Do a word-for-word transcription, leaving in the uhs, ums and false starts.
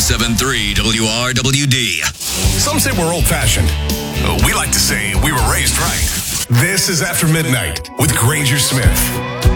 ninety-seven point three W R W D. Some say we're old-fashioned. We like to say we were raised right. This is After Midnight with Granger Smith.